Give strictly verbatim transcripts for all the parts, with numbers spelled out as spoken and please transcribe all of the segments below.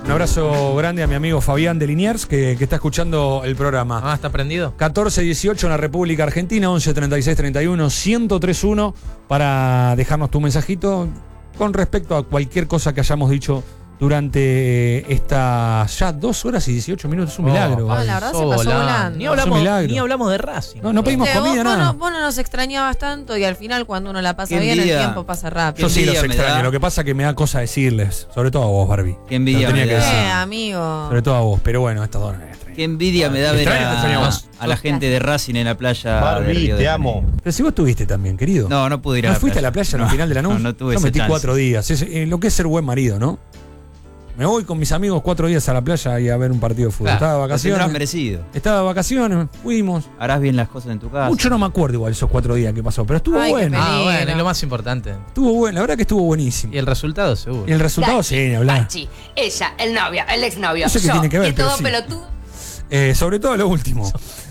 Un abrazo grande a mi amigo Fabián de Liniers, que, que está escuchando el programa. Ah, ¿está prendido? catorce dieciocho en la República Argentina, once treinta y seis treinta y uno, ciento tres uno, para dejarnos tu mensajito con respecto a cualquier cosa que hayamos dicho durante estas ya dos horas y dieciocho minutos. Es un Oh, milagro. Oh, la verdad se pasó volando. Ni Es un hablamos, milagro. ni hablamos de Racing. No, no pedimos Viste, comida, vos, vos nada. no, vos no nos extrañabas tanto y al final cuando uno la pasa Qué bien envidia. el tiempo pasa rápido. Yo sí los envidia me extraño. da. Lo que pasa es que me da cosa decirles, sobre todo a vos, Barbie. Qué envidia Lo tenía me que da. decir. Eh, amigo. Sobre todo a vos, pero bueno, estas dos no me extrañan. Qué envidia me da Te ver extraño, te extraño a, más. a la gente de Racing en la playa de Barbie, Río de te Janeiro. amo. Pero si vos estuviste también, querido. No, no pude ir a ¿No la fuiste playa. a la playa no, al final de la noche? No, no tuve Yo ese metí chance. cuatro días. Es, eh, lo que es ser buen marido, ¿no? Me voy con mis amigos cuatro días a la playa y a ver un partido de fútbol. Claro, Estaba de Lo tendrás vacaciones. merecido. Estaba de vacaciones, fuimos. Harás bien las cosas en tu casa. Mucho no me acuerdo igual esos cuatro días que pasó, pero estuvo Ay, qué bueno. pena. Ah, bueno, Peligro. es lo más importante. Estuvo bueno, la verdad que estuvo buenísimo. Y el resultado seguro. Y el resultado, sí, ni hablar. Pachi, ella, el novio, el exnovio, No sé qué yo, tiene que ver, y pero todo sí. pelotudo. Eh, sobre todo lo último.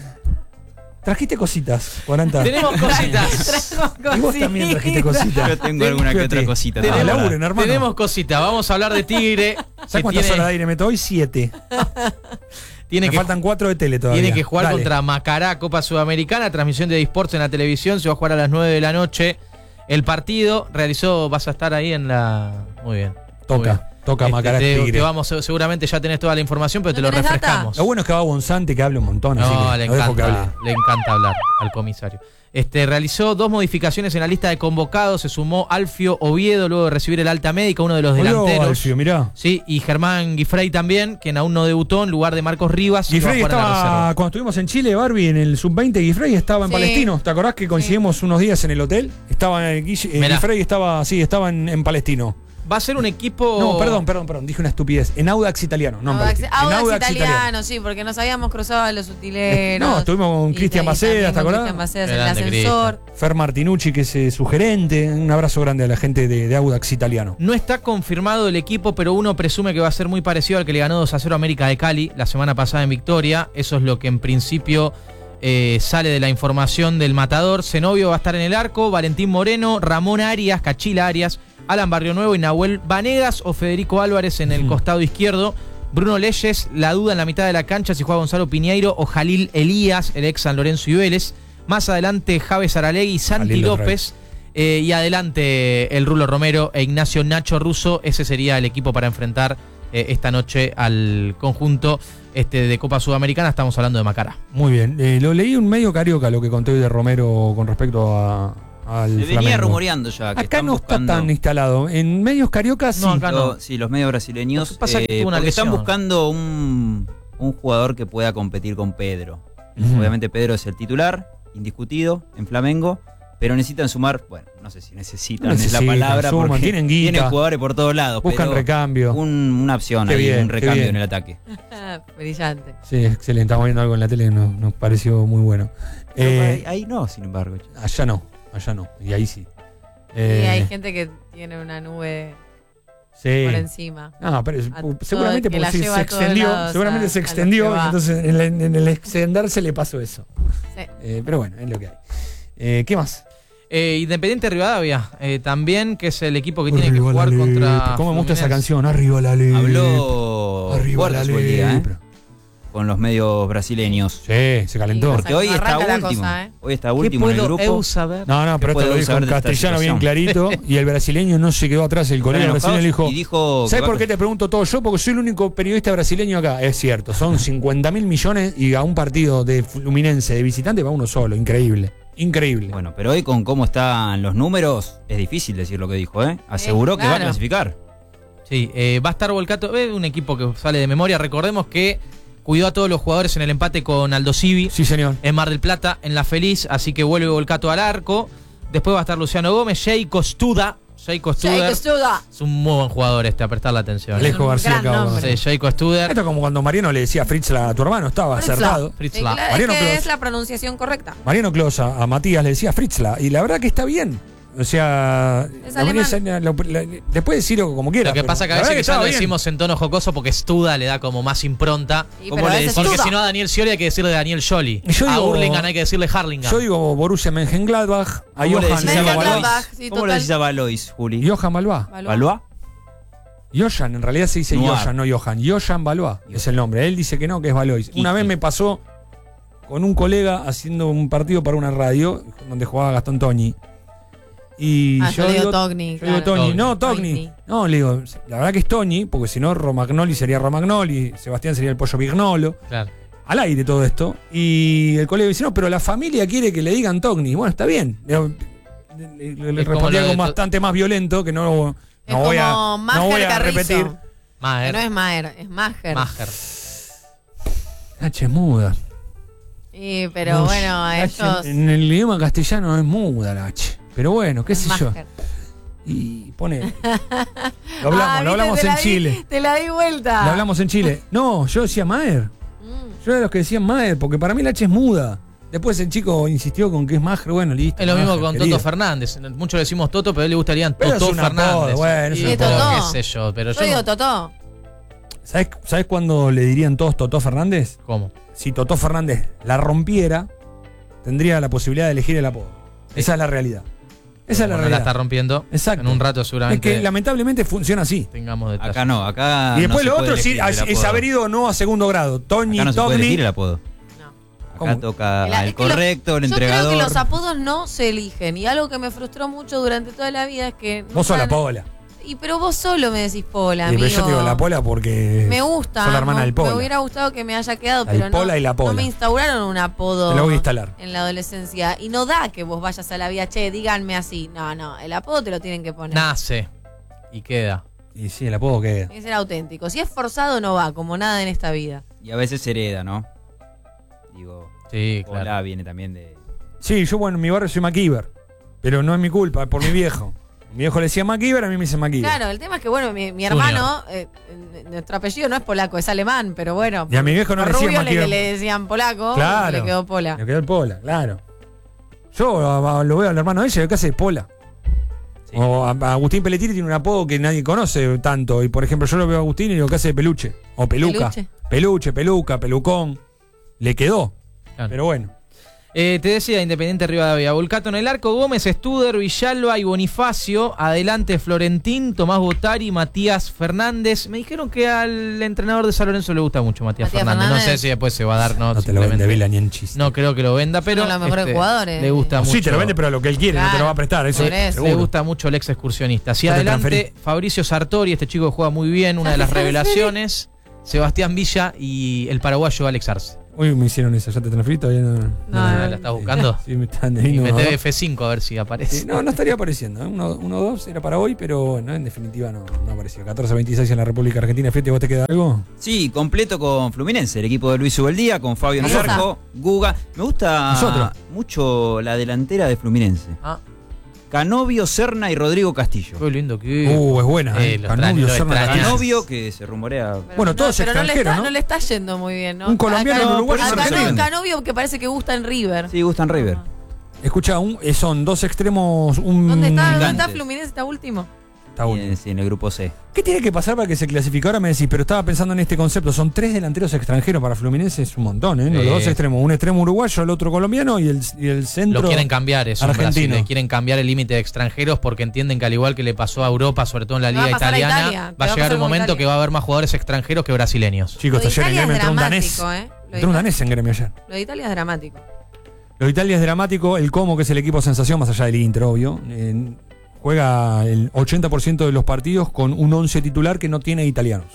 Trajiste cositas, cuarenta. Tenemos cositas. Y vos también trajiste cositas. Yo tengo alguna que otra cosita. Ah, Tenemos, también. laburen, hermano. tenemos cositas. Vamos a hablar de Tigre. ¿Sabes que cuántas tiene, horas de aire meto hoy? Siete. tiene Me que, faltan cuatro de tele todavía. tiene que jugar Dale. contra Macará, Copa Sudamericana. Transmisión de eSports en la televisión. Se va a jugar a las nueve de la noche. El partido realizó. Vas a estar ahí en la. Muy bien. Muy bien. Toca, toca Este, Macará te, Tigre. te vamos, seguramente ya tenés toda la información, pero ¿No te lo tenés data? refrescamos. Lo bueno es que va Bonzante, que habla un montón, así No, que le lo dejo que encanta, hable. le encanta hablar al comisario. Este, realizó dos modificaciones en la lista de convocados. Se sumó Alfio Oviedo luego de recibir el alta médica, uno de los Volvió delanteros. Alfio, mirá. Sí, y Germán Guifrey también, quien aún no debutó en lugar de Marcos Rivas. y va a Guifrey jugar en la estaba, reserva. cuando estuvimos en Chile, Barbie, en el sub veinte, Guifrey estaba en Sí. Palestino. ¿Te acordás que coincidimos unos días en el hotel? Estaba en Guille- eh, Mirá. Guifrey estaba, sí, estaba en, en Palestino. Va a ser un equipo. No, perdón, perdón, perdón, dije una estupidez. En Audax Italiano, no en Audax, Palestino. En Audax italiano, sí, porque nos habíamos cruzado a los utileros. No, estuvimos con Y- Cristian y Macedas, también ¿te con acordás? Cristian Macedas, el Grande, ascensor. Fer Martinucci, que es eh, su gerente. Un abrazo grande a la gente de, de Audax Italiano. No está confirmado el equipo, pero uno presume que va a ser muy parecido al que le ganó dos a cero a América de Cali la semana pasada en Victoria. Eso es lo que en principio eh, sale de la información del Matador. Zenobio va a estar en el arco, Valentín Moreno, Ramón Arias, Cachila Arias, Alan Barrionuevo y Nahuel Vanegas o Federico Álvarez en el Mm. costado izquierdo. Bruno Leyes, la duda en la mitad de la cancha si juega Gonzalo Piñeiro o Jalil Elías, el ex San Lorenzo y Vélez. Más adelante Javes Aralegui, Santi Jalil otra López. Eh, y adelante el Rulo Romero e Ignacio Nacho Russo. Ese sería el equipo para enfrentar eh, esta noche al conjunto este, de Copa Sudamericana. Estamos hablando de Macará. Muy bien. Eh, lo leí un medio carioca, lo que conté hoy de Romero con respecto a, al Se venía Flamengo. rumoreando ya que Acá están no buscando, está tan instalado. En medios cariocas No, sí. acá lo- no. sí, los medios brasileños, Lo que pasa es que eh, tuvo una porque están lesión. buscando un, un jugador que pueda competir con Pedro. Ujú. Obviamente Pedro es el titular, indiscutido, en Flamengo, pero necesitan sumar, bueno, no sé si necesitan, No es la necesitan, palabra, suman, porque tienen guita. tienen jugadores por todos lados, Buscan pero recambio. un- una opción Qué ahí, bien, un qué recambio bien. en el ataque. Brillante. Sí, excelente. Estamos viendo algo en la tele que nos, nos pareció muy bueno. Pero Eh, ahí, ahí no, sin embargo. allá no, allá no. Y ahí sí. Y Eh, hay gente que tiene una nube sí. por encima. No, pero es- A pu- todo seguramente el que porque la se, lleva se a todos extendió, lados seguramente a- se a los extendió, que va. y entonces en, el- en el extenderse le pasó eso. Sí. Eh, pero bueno, es lo que hay. Eh, ¿Qué más? Eh, Independiente Rivadavia, eh, también, que es el equipo que tiene que Arriba jugar la contra. lepra. ¿Cómo me gusta esa Fluminense. canción? Arriba la lepra. Habló Arriba la fuerte hoy día, ¿eh? lepra. con los medios brasileños. Sí, se calentó. Sí, Porque hoy está Arranca la último. cosa, ¿eh? Hoy está último en el grupo. Eu saber? No, no, pero ¿Qué esto lo puede dijo saber en de esta castellano bien situación? clarito y el brasileño no se quedó atrás. El colega Estaban brasileño le dijo, enojados y dijo que ¿sabes va por a- qué te pregunto todo yo? Porque soy el único periodista brasileño acá. Es cierto, son cincuenta mil millones y a un partido de Fluminense de visitante va uno solo. Increíble, increíble. Bueno, pero hoy con cómo están los números, es difícil decir lo que dijo, ¿eh? Aseguró Sí, que va a claro. clasificar. Sí, eh, va a estar Volcato, eh, un equipo que sale de memoria. Recordemos que cuidó a todos los jugadores en el empate con Aldo Civi Sí, señor. en Mar del Plata, en La Feliz, así que vuelve Volcato al arco. Después va a estar Luciano Gómez, Jay Costuda. Jay Costuder Jake Studa. es un muy buen jugador este, a prestar la atención. Alejo un García gran acaba de nombre. conocer. Sí, Jay Costuder. Esto es como cuando Mariano le decía a Fritzla a tu hermano, estaba Fritzla. acertado. Fritz Sí, La. claro, Mariano es que Clos. es la pronunciación correcta. Mariano Clos a, a Matías le decía Fritzla. Y la verdad que está bien. O sea, Es la alemán. Mariano- lo- la- después decirlo como quiera. Lo que pero pasa que a la veces verdad quizás estaba lo bien. decimos en tono jocoso porque Studa le da como más impronta. Sí, ¿Cómo pero le ese decís? es Porque Studa. si no a Daniel Scioli hay que decirle Daniel Scioli. Y yo a digo- Hurlingham hay que decirle Harlingham. Yo digo Borussia Mönchengladbach, a ¿Cómo le Johan decís a Mönchengladbach. Valois? sí, ¿Cómo le total. decís a Valois, Juli? Johan Malvá. Valor. ¿Valois? Yoyan, en realidad se dice Noir. Yoyan, no Johan. Yoyan Valois es el nombre. Él dice que no, que es Valois. Una vez me pasó con un colega haciendo un partido para una radio donde jugaba Gastón Toñi. Y Ah, yo, yo digo digo, Togni, yo digo claro. Toñi. Togni. No, Togni. Togni. No, le digo, la verdad que es Toñi, porque si no Romagnoli sería Romagnoli, Sebastián sería el Pollo Vignolo. Claro. Al aire todo esto. Y el colega dice, no, pero la familia quiere que le digan Togni. Bueno, está bien. Le, le- le- le Es como respondía lo de con to- bastante más violento, que no, Es no voy a, como Maher no voy a Carrizo. repetir. Que Maher. no es Maher, es Maher. Maher. H es muda. Sí, pero No, bueno, H estos. En el idioma castellano es muda la H. Pero bueno, qué sé yo. Maher. Y pone. Lo hablamos, Ah, lo ¿viste? hablamos Te en la di- Chile. Te la di vuelta. Lo hablamos en Chile. No, yo decía Maher. Mm. Yo era de los que decían Maher, porque para mí la H es muda. Después el chico insistió con que es Maher, bueno, listo. Es lo mismo Maher, con querido. Toto Fernández. Muchos le decimos Toto, pero a él le gustarían Pero es Toto un apodo, Fernández. bueno, es Y un pero apodo. qué sé yo, pero Yo yo digo no- Totó. ¿Sabes, ¿Sabes cuándo le dirían todos Totó Fernández? ¿Cómo? Si Totó Fernández la rompiera, tendría la posibilidad de elegir el apodo. Esa es la realidad. Esa es la Como no la realidad. está rompiendo. Exacto. En un rato Es seguramente que lamentablemente funciona así. tengamos detrás. Acá no, acá. y después no lo se puede otro sí, elegir el es, es apodo. haber ido no a segundo grado. Toñi, Acá no se puede elegir Togni. el apodo. No. Acá ¿Cómo? toca El- el es que lo- correcto, el Yo creo entregador. que los apodos no se eligen. Y algo que me frustró mucho durante toda la vida es que. Vos sos la nunca- Pola. Y pero vos solo me decís Pola, Y amigo. pero yo te digo la Pola porque. Me gusta. Sos la hermana no- del Pola. Me hubiera gustado que me haya quedado, La pero del no, Pola y la Pola. no me instauraron un apodo Te lo voy a instalar. en la adolescencia. Y no da que vos vayas a la vida, che, díganme así. No, no, el apodo te lo tienen que poner. Nace y queda. Y sí, el apodo que. Tiene que ser auténtico. Si es forzado, no va, como nada en esta vida. Y a veces se hereda, ¿no? Digo, Sí, claro. hola viene también de. Sí, yo bueno, en mi barrio soy MacGyver. Pero no es mi culpa, es por mi viejo. Mi viejo le decía MacGyver, a mí me dice MacGyver. Claro, el tema es que, bueno, mi, mi Junior. hermano, eh, eh, nuestro apellido no es polaco, es alemán, pero bueno. Y a mi viejo no por le decía Rubio le, MacGyver. le decían polaco, Claro. le quedó Pola. Le quedó el Pola, claro. Yo a- a- lo veo al hermano de ella, ¿qué hace? Pola. Sí. O a, a Agustín Pelletieri tiene un apodo que nadie conoce tanto. Y por ejemplo, yo lo veo a Agustín y digo, ¿qué hace de peluche? O peluca. Peluche. Peluche, peluca, pelucón. Le quedó. Claro. Pero bueno. Eh, te decía Independiente Rivadavia, Volcato en el arco, Gómez, Studer, Villalba y Bonifacio, adelante Florentín, Tomás Botari, Matías Fernández. Me dijeron que al entrenador de San Lorenzo le gusta mucho Matías, Matías Fernández. Fernández. No sé si después se va a dar, no, No te lo vende simplemente- Vila ni en chiste. No creo que lo venda, pero Uno de los mejores jugadores. le gusta No, mucho. sí, te lo vende, pero a lo que él quiere, no te Claro, lo va a prestar. Eso, por eso. seguro. Le gusta mucho el ex excursionista. Si Yo te adelante, transferí. Fabricio Sartori, este chico que juega muy bien, una de las revelaciones, Sebastián Villa y el paraguayo Alex Arce. Uy, me hicieron eso, ya te transferí, todavía no. No, ¿La estás buscando? Sí, me están Y no, mete F cinco a ver si aparece. Sí, no, no estaría apareciendo. ¿eh? Uno, uno dos era para hoy, pero bueno, en definitiva no, no apareció. catorce veintiséis en la República Argentina. Fíjate, ¿vos te queda algo? Sí, completo con Fluminense, el equipo de Luis Ubeldía, con Fabio en el Nosotros. arco, Guga. Me gusta Nosotros. mucho la delantera de Fluminense. Ah, Canovio, Serna y Rodrigo Castillo. qué lindo que. Uh, es buena. Eh, ¿eh? lo Canubio, extraño, lo Serna, extraño. Castillo. Canovio, que se rumorea. Pero Bueno, todo es pero no le, extranjero, está, ¿no? no le está yendo muy bien, ¿no? Un colombiano Acá- en Uruguay por y un eso acá se no, argentino. vende. Canovio que parece que gusta en River. Sí, gustan River. Escucha, un, eh, son dos extremos. Un, ¿Dónde está, ¿Dónde Gigantes. está Fluminense? ¿Está último? Está bueno. Sí, sí, en el grupo C. ¿Qué tiene que pasar para que se clasifique? Ahora me decís, pero estaba pensando en este concepto. Son tres delanteros extranjeros para Fluminense, es un montón, ¿eh? Los Sí. dos extremos. Un extremo uruguayo, el otro colombiano y el, y el centro. Lo quieren cambiar eso en argentino. Brasil, le quieren cambiar el límite de extranjeros porque entienden que al igual que le pasó a Europa, sobre todo en la Le va a liga pasar a italiana, Italia, te va a va a llegar pasar un con momento Italia. que va a haber más jugadores extranjeros que brasileños. Chicos, Lo de ayer en Italia gremio es entró un danés. dramático, ¿eh? Lo de Entró un Italia- danés en gremio ayer. Lo de Italia es dramático. Lo de Italia es dramático. El Como, que es el equipo sensación, más allá del Inter, obvio. eh, juega el ochenta por ciento de los partidos con un once titular que no tiene italianos.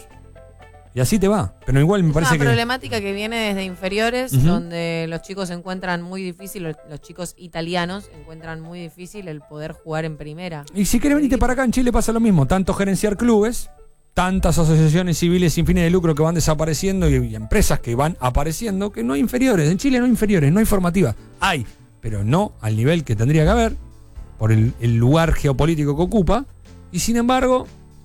Y así te va. Pero igual me Es parece una que. problemática que viene desde inferiores, Ujú. donde los chicos encuentran muy difícil, los, los chicos italianos encuentran muy difícil el poder jugar en primera. Y si querés venirte para acá, en Chile pasa lo mismo. Tanto gerenciar clubes, tantas asociaciones civiles sin fines de lucro que van desapareciendo y, y empresas que van apareciendo, que no hay inferiores. En Chile no hay inferiores, no hay formativas. Hay, pero no al nivel que tendría que haber, por el, el lugar geopolítico que ocupa. Y sin embargo,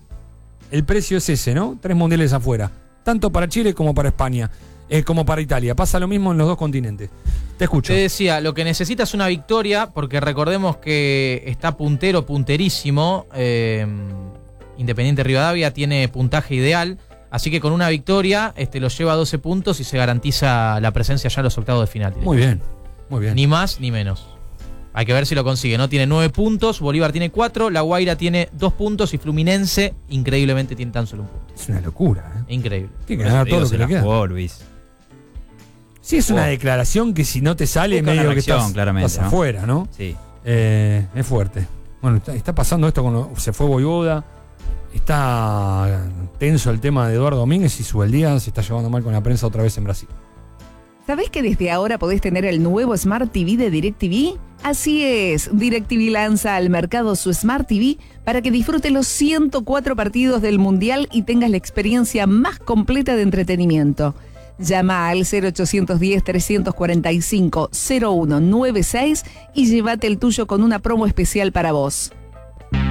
el precio es ese, ¿no? Tres mundiales afuera. Tanto para Chile como para España, eh, como para Italia. Pasa lo mismo en los dos continentes. Te escucho. Te decía, lo que necesita es una victoria, porque recordemos que está puntero, punterísimo. eh, Independiente Rivadavia tiene puntaje ideal, así que con una victoria este, lo lleva a doce puntos y se garantiza la presencia ya en los octavos de final. Muy bien, muy bien. Ni más ni menos. Hay que ver si lo consigue, ¿no? Tiene nueve puntos, Bolívar tiene cuatro, La Guaira tiene dos puntos y Fluminense, increíblemente, tiene tan solo un punto. Es una locura, ¿eh? Increíble. Tiene que ganar todo lo que le queda. Jugó, Luis. Sí, es una Oh. declaración que si no te sale, Busca una medio que reacción, estás, claramente, estás ¿no? afuera, ¿no? Sí. Eh, es fuerte. Bueno, está, está pasando esto con lo- se fue Voivoda. Está tenso el tema de Eduardo Domínguez y Subeldía se está llevando mal con la prensa otra vez en Brasil. ¿Sabés que desde ahora podés tener el nuevo Smart T V de DirecTV? Así es, DirecTV lanza al mercado su Smart T V para que disfrutes los ciento cuatro partidos del Mundial y tengas la experiencia más completa de entretenimiento. Llama al cero ochocientos diez, trescientos cuarenta y cinco, cero uno noventa y seis y llévate el tuyo con una promo especial para vos.